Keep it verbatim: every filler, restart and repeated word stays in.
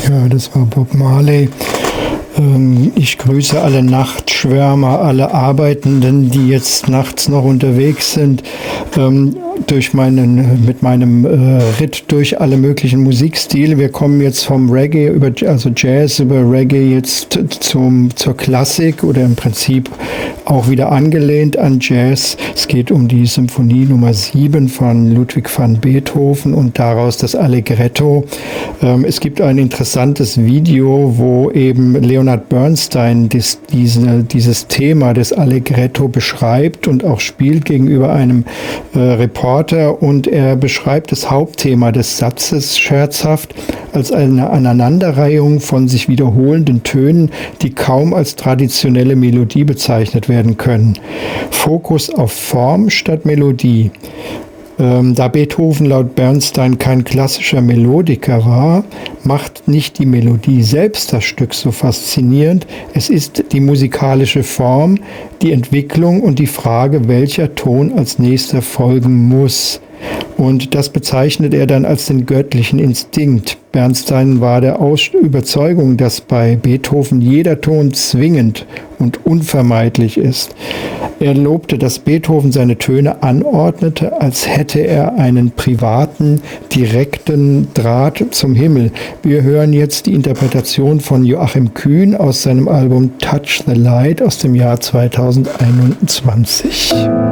Ja, das war Bob Marley. Ähm, ich grüße alle Nachtschwärmer, alle Arbeitenden, die jetzt nachts noch unterwegs sind. Ähm, durch meinen, mit meinem äh, Ritt durch alle möglichen Musikstile. Wir kommen jetzt vom Reggae über, also Jazz über Reggae jetzt zum, zur Klassik oder im Prinzip auch wieder angelehnt an Jazz. Es geht um die Symphonie Nummer sieben von Ludwig van Beethoven und daraus das Allegretto. Ähm, es gibt ein interessantes Video, wo eben Leonard Bernstein dies, diese, dieses Thema des Allegretto beschreibt und auch spielt gegenüber einem äh, Reporter, und er beschreibt das Hauptthema des Satzes scherzhaft als eine Aneinanderreihung von sich wiederholenden Tönen, die kaum als traditionelle Melodie bezeichnet werden können. Fokus auf Form statt Melodie. Ähm, da Beethoven laut Bernstein kein klassischer Melodiker war, macht nicht die Melodie selbst das Stück so faszinierend. Es ist die musikalische Form, die Entwicklung und die Frage, welcher Ton als nächster folgen muss. Und das bezeichnet er dann als den göttlichen Instinkt. Bernstein war der Aus- Überzeugung, dass bei Beethoven jeder Ton zwingend und unvermeidlich ist. Er lobte, dass Beethoven seine Töne anordnete, als hätte er einen privaten, direkten Draht zum Himmel. Wir hören jetzt die Interpretation von Joachim Kühn aus seinem Album Touch the Light aus dem Jahr zweitausendeinundzwanzig.